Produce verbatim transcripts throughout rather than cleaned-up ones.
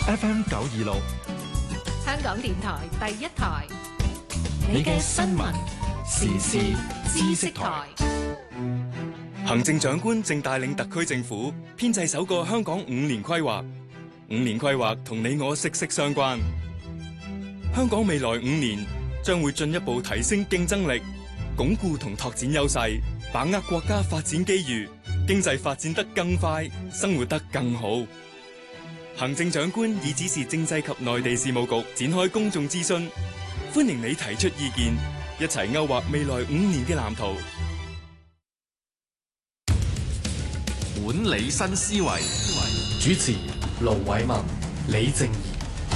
F M 九二六， 香港電台第一台， 你嘅新聞時事知識台。 行政長官正帶領特區政府編製首個香港五年規劃，五年規劃同你我息息相關。香港未來五年將會進一步提升競爭力，鞏固同拓展優勢，把握國家發展機遇，經濟發展得更快，生活得更好。行政長官已指示政制及內地事務局展開公眾諮詢，歡迎你提出意見，一齊勾畫未來五年嘅藍圖。 管理新思維， 主持盧偉民、李靜宜。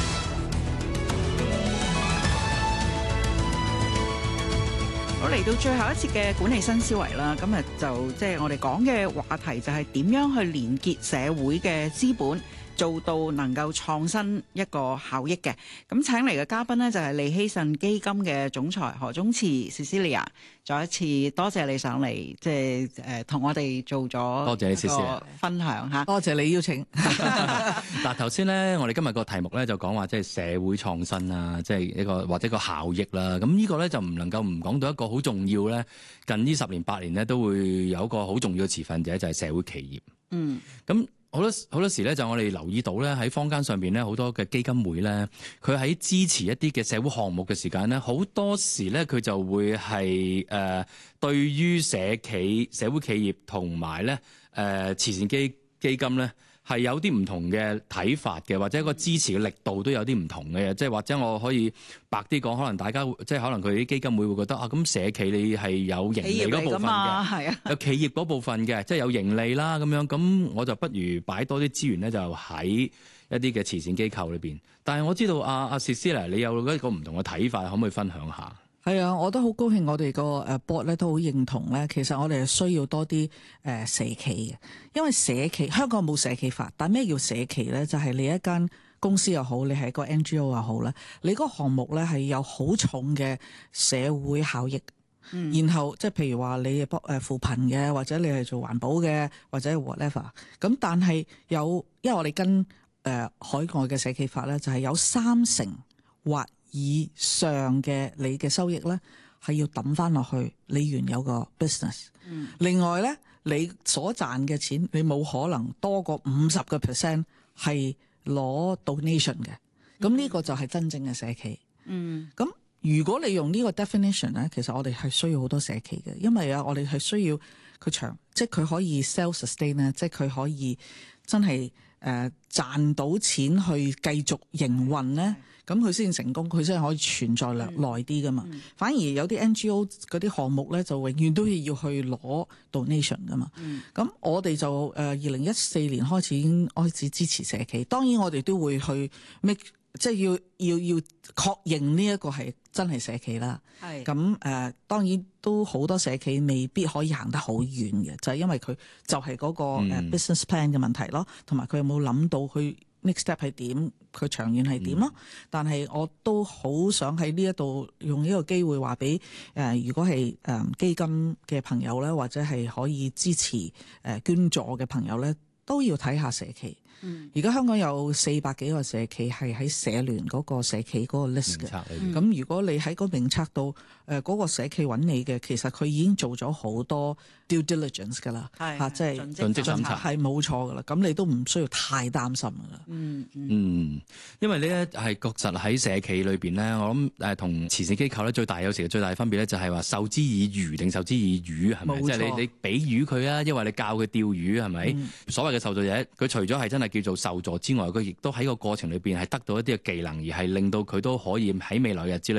我嚟到最後一節嘅管理新思維啦，今日就即係、就是、我哋講嘅話題就係點樣去連結社會嘅資本，做到能夠創新一個效益嘅。咁請嚟嘅嘉賓呢，就係利希慎基金嘅總裁何宗慈 Cecilia， 再一次多謝你上嚟，即係誒同我哋做咗多謝你 Cecilia 分享嚇， 多謝你邀請。 嗱，頭先咧，我哋今日個題目咧就講話即係社會創新啊，即係一個或者個效益啦。咁呢個咧就唔能夠唔講到一個好重要咧，近呢十年八年咧都會有一個好重要嘅持份者就係社會企業。 嗯， 咁。好多好多時咧，就我哋留意到咧，喺坊間上邊咧，好多嘅基金會咧，佢喺支持一啲嘅社會項目嘅時間咧，好多時咧，佢就會係誒、呃、對於社企、社會企業同埋咧誒慈善基基金咧，係有啲唔同嘅睇法嘅，或者個支持嘅力度都有啲唔同嘅，即係或者我可以白啲講，可能大家即係可能佢啲基金會會覺得啊，咁社企你係有盈利嗰部分嘅， 係啊， 有企業嗰部分嘅，即係有盈利啦咁樣，咁我就不如擺多啲資源咧，就喺一啲嘅慈善機構裏邊。但係我知道阿阿 Cecilia 你有一個唔同嘅睇法，可唔可以分享下？ 係啊，我都好高興，我哋個誒 board 咧都好認同咧。其實我哋係需要多啲誒社企嘅，因為社企香港冇社企法，但咩叫社企咧？就係、是、你一間公司又好，你係一個 N G O 又好咧，你嗰個項目咧係有好重嘅社會效益。嗯、然後即係譬如話你幫誒扶貧嘅，或者你係做環保嘅，或者 whatever。咁但係有，因為我哋跟誒、呃、海外嘅社企法咧，就係、是、有三成或以上嘅你嘅收益咧，係要抌翻落去你原有個 business。嗯。另外咧，你所賺嘅錢，你冇可能多過五十個 percent 係攞 donation 嘅。咁呢個就係真正嘅社企。嗯。咁如果你用呢個 definition 咧，其實我哋係需要好多社企嘅，因為啊，我哋係需要佢長，即係佢可以 self sustain 咧，即係佢可以真係誒賺到錢去繼續營運咧。咁佢先成功，佢先可以存在耐耐啲噶嘛。嗯、反而有啲 N G O 嗰啲項目咧，就永遠都要去攞 donation 噶嘛。咁、嗯、我哋就誒二零一四年開始已經開始支持社企，當然我哋都會去 make 即係要要要確認呢一個係真係社企啦。係咁誒，當然都好多社企未必可以行得好遠嘅，就係、是、因為佢就係嗰個 business plan 嘅問題咯，同埋佢有冇諗到去 next step 係點，佢長遠係點咯。嗯、但係我都好想喺呢一度用呢個機會話俾誒，如果係誒、呃、基金嘅朋友咧，或者係可以支持誒、呃、捐助嘅朋友咧，都要睇下社企。而家、嗯、香港有四百幾個社企係喺社聯嗰個社企嗰個 list 嘅。咁、嗯、如果你喺個名冊度誒嗰個社企揾你嘅，其實佢已經做咗好多 due diligence 㗎啦，嚇，即係盡職審查係冇錯㗎啦。咁你都唔需要太擔心㗎啦。 嗯嗯， 嗯，因為咧係確實喺社企裏邊咧，我諗誒同慈善機構咧最大有時最大分別咧就係話授之以漁定授之以漁係咪？即係你你俾魚佢啊，因為你教佢釣魚係咪？嗯、所謂嘅受助者，佢除咗係真係叫做受助之外，佢亦都喺個過程裏邊係得到一啲嘅技能，而係令到佢都可以喺未來嘅日子裏